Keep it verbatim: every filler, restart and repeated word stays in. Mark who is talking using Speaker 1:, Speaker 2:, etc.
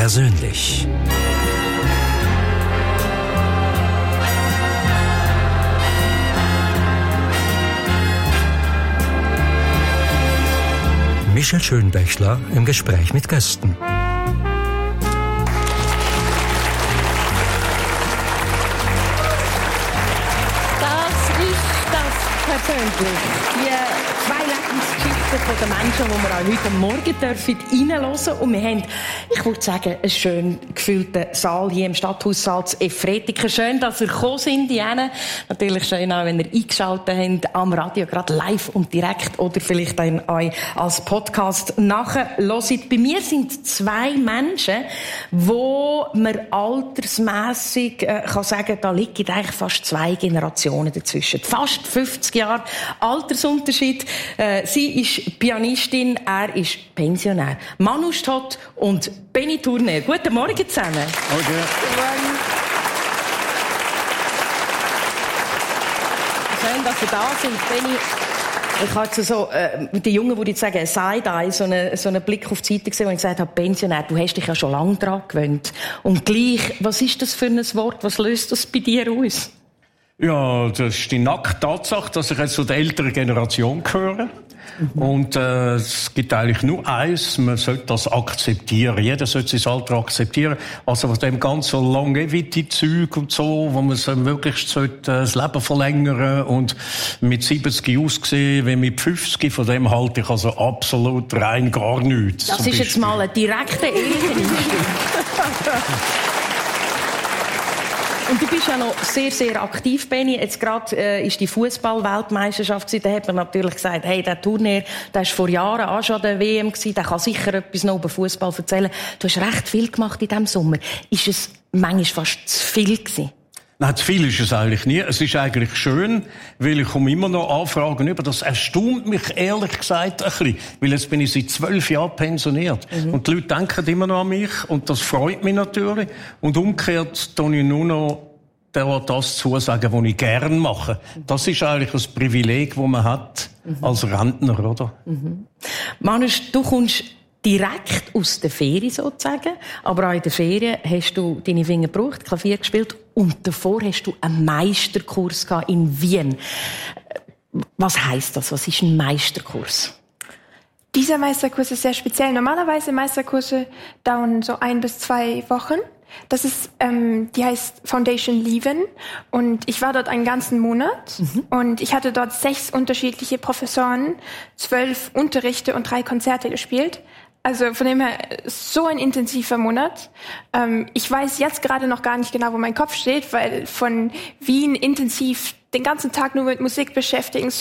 Speaker 1: persönlich. Michel Schönbächler im Gespräch mit Gästen.
Speaker 2: Persönlich. Die zwei Lebensgeschichten der Menschen, die wir auch heute Morgen dürfen reinhören dürfen. Und wir haben, ich würde sagen, einen schön gefüllten Saal hier im Stadthaussaal zu Efretiken. Schön, dass ihr gekommen sind, Diana. Natürlich schön auch, wenn ihr eingeschaltet habt am Radio, gerade live und direkt oder vielleicht dann euch als Podcast nachhört. Bei mir sind zwei Menschen, wo man altersmässig äh, kann sagen, da liegen eigentlich fast zwei Generationen dazwischen. Fast fünfzig Jahre Altersunterschied. Äh, sie ist Pianistin, er ist Pensionär. Manus Todt und Benny Thurner. Guten Morgen zusammen.
Speaker 3: Okay.
Speaker 2: Guten Morgen. Schön, dass Sie da sind, Benny. Ich habe so, äh, mit den Jungen würde ich sagen, ein Side-Eye, so einen, so einen Blick auf die Seite gesehen, wo ich gesagt habe, Pensionär, du hast dich ja schon lange daran gewöhnt. Und gleich, was ist das für ein Wort? Was löst das bei dir aus?
Speaker 3: Ja, das ist die nackte Tatsache, dass ich jetzt zu der älteren Generation gehöre. Mhm. Und äh, es gibt eigentlich nur eins, man sollte das akzeptieren. Jeder sollte sein Alter akzeptieren. Also von dem ganzen Longevity-Zeug und so, wo man so möglichst sollte, das Leben verlängern und mit siebzig aussehen wie mit fünfzig, von dem halte ich also absolut rein gar nichts.
Speaker 2: Das ist jetzt mal ein direkter ehrlicher Und du bist ja noch sehr, sehr aktiv, Benny. Jetzt gerade äh, ist die Fußball-Weltmeisterschaft gewesen. Da hat man natürlich gesagt, hey, der Turnier, der ist vor Jahren auch schon der W M gewesen. Der kann sicher etwas noch über Fußball erzählen. Du hast recht viel gemacht in diesem Sommer. Ist es manchmal fast zu viel gewesen?
Speaker 3: Nein, zu viel ist es eigentlich nie. Es ist eigentlich schön, weil ich komme immer noch Anfragen über. Das erstaunt mich ehrlich gesagt ein bisschen. Weil jetzt bin ich seit zwölf Jahren pensioniert. Mhm. Und die Leute denken immer noch an mich. Und das freut mich natürlich. Und umgekehrt tue ich nur noch das zusagen, was ich gerne mache. Das ist eigentlich das Privileg, das man hat als Rentner, oder?
Speaker 2: Mhm. Manus, du kommst direkt aus der Ferien sozusagen. Aber auch in der Ferien hast du deine Finger gebraucht, Klavier gespielt und davor hast du einen Meisterkurs in Wien. Was heisst das? Was ist ein Meisterkurs?
Speaker 4: Dieser Meisterkurs ist sehr speziell. Normalerweise Meisterkurse dauern so ein bis zwei Wochen. Das ist, ähm, die heißt Foundation Leven und ich war dort einen ganzen Monat mhm. und ich hatte dort sechs unterschiedliche Professoren, zwölf Unterrichte und drei Konzerte gespielt. Also von dem her so ein intensiver Monat. Ähm, ich weiß jetzt gerade noch gar nicht genau, wo mein Kopf steht, weil von Wien intensiv den ganzen Tag nur mit Musik beschäftigen,